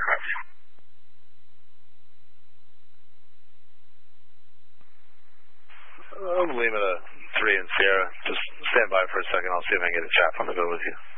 aircraft. Lima to 3 in Sierra. Just stand by for a second. I'll see if I can get a chat on the go with you.